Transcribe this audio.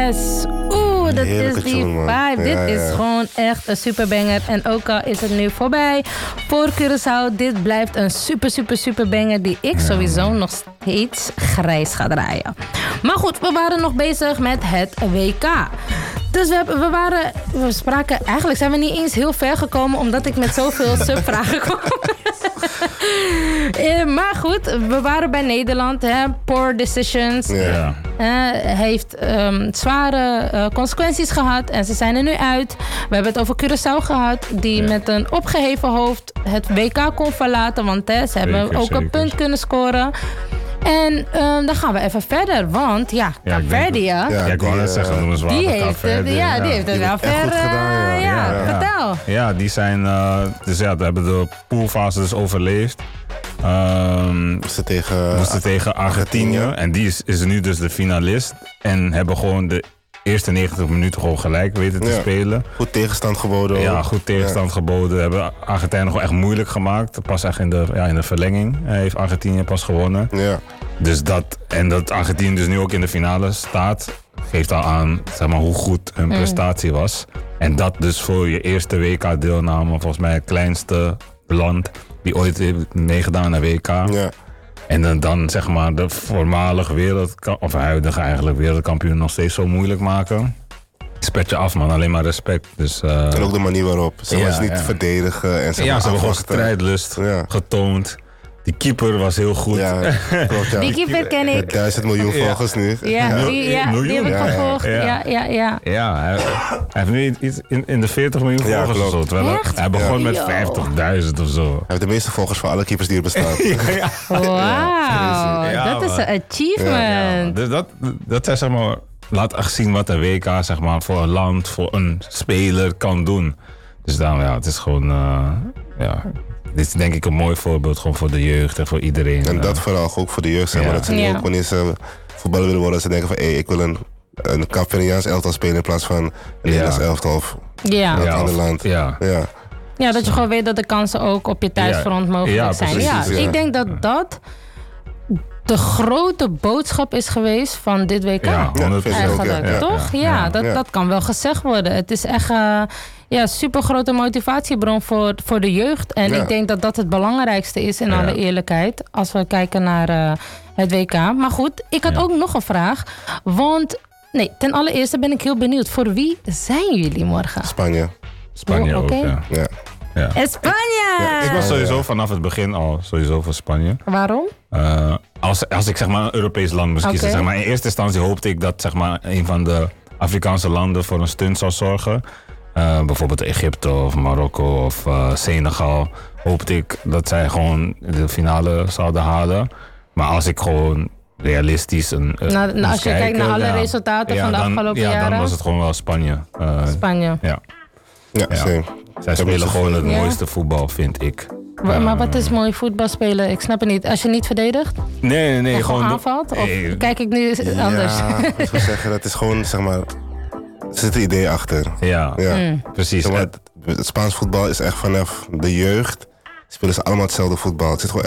Yes. Oeh, dat Heerlijke is die tune, man. vibe. Ja, Dit is gewoon echt een superbanger. En ook al is het nu voorbij voor Curaçao, dit blijft een super banger die ik sowieso nog steeds grijs ga draaien. Maar goed, we waren nog bezig met het WK. Dus we spraken, eigenlijk zijn we niet eens heel ver gekomen omdat ik met zoveel subvragen kwam. Maar goed, we waren bij Nederland. Hè? Poor decisions. Ja. Heeft zware consequenties gehad. En ze zijn er nu uit. We hebben het over Curaçao gehad. Die met een opgeheven hoofd het WK kon verlaten. Want ze hebben ook een punt kunnen scoren. En dan gaan we even verder. Want Kaapverdië... ik wou net zeggen, noem eens wat. Die heeft het wel ver... vertel. Ja, die zijn... dus ja, we hebben de poolfase dus overleefd. Moesten tegen Argentinië. En die is nu dus de finalist. En hebben gewoon de eerste 90 minuten gewoon gelijk weten te spelen. Goed tegenstand geboden. Ja, goed tegenstand geboden. Hebben Argentinië gewoon echt moeilijk gemaakt. Pas echt in de verlenging heeft Argentinië pas gewonnen. Ja. Dus dat Argentinië dus nu ook in de finale staat, geeft al aan, zeg maar, hoe goed hun prestatie was. En dat dus voor je eerste WK-deelname, volgens mij het kleinste land die ooit heeft meegedaan aan WK. Ja. En dan zeg maar de voormalig huidige eigenlijk wereldkampioen nog steeds zo moeilijk maken. Spet je af, man. Alleen maar respect. Dus, en ook de manier waarop. Ze was niet verdedigen. En ze hebben gewoon strijdlust getoond. Die keeper was heel goed. Ja, klopt, ja. Die keeper ken ik. Met 1000 miljoen volgers nu. Ja, die heb ik gevolgd. Ja, hij heeft nu iets in de 40 miljoen volgers of zo. Terwijl hij begon met 50.000 of zo. Hij heeft de meeste volgers van alle keepers die er bestaan. Wauw, dat is een achievement. Dus dat is, zeg maar, laat echt zien wat een WK, zeg maar, voor een land, voor een speler kan doen. Dus daarom, het is gewoon... dit is denk ik een mooi voorbeeld gewoon voor de jeugd en voor iedereen. En dat vooral ook voor de jeugd, zeg maar. Dat ze nu ook wanneer ze voetballer willen worden, ze denken van ik wil een Kaapverdiaans elftal spelen in plaats van een Nederlands elftal of een ander land. Ja, dat je gewoon weet dat de kansen ook op je thuisfront mogelijk zijn. Precies, ik denk dat de grote boodschap is geweest van dit WK. Ja, eigenlijk, toch? Dat kan wel gezegd worden. Het is echt super grote motivatiebron voor de jeugd. En ik denk dat dat het belangrijkste is in alle eerlijkheid. Als we kijken naar het WK. Maar goed, ik had ook nog een vraag. Want ten allereerste ben ik heel benieuwd. Voor wie zijn jullie morgen? Spanje ook, ja. En Spanje! Ja, ik was sowieso vanaf het begin al sowieso voor Spanje. Waarom? Als ik zeg maar een Europees land moest kiezen. Zeg maar, in eerste instantie hoopte ik dat zeg maar, een van de Afrikaanse landen voor een stunt zou zorgen. Bijvoorbeeld Egypte of Marokko of Senegal. Hoopte ik dat zij gewoon de finale zouden halen. Maar als ik gewoon realistisch als je kijkt naar alle resultaten van de afgelopen jaren. Dan was het gewoon wel Spanje. Spanje. Ja, zij spelen gewoon het mooiste voetbal, vind ik. Maar wat is mooi voetbal spelen? Ik snap het niet. Als je niet verdedigt? Nee. Gewoon aanvalt? Of kijk ik nu anders? Ja, ik wil zeggen, dat is gewoon, zeg maar... Er zit een idee achter. Ja. Precies. Het Spaans voetbal is echt vanaf de jeugd... spelen ze allemaal hetzelfde voetbal. Het zit gewoon